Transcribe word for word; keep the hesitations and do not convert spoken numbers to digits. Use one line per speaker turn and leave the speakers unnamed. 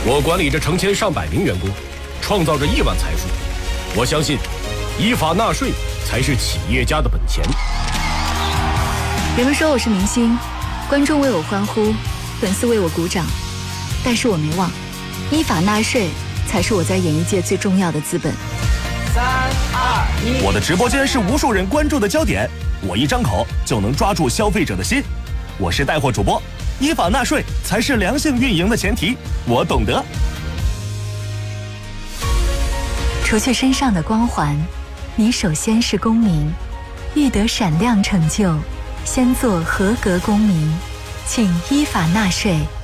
我管理着成千上百名员工，创造着亿万财富。我相信，依法纳税才是企业家的本钱。
人们说我是明星，观众为我欢呼，粉丝为我鼓掌，但是我没忘，依法纳税才是我在演艺界最重要的资本。
三二一，
我的直播间是无数人关注的焦点，我一张口就能抓住消费者的心。我是带货主播，依法纳税才是良性运营的前提，我懂得。
除去身上的光环，你首先是公民，欲得闪亮成就，先做合格公民，请依法纳税。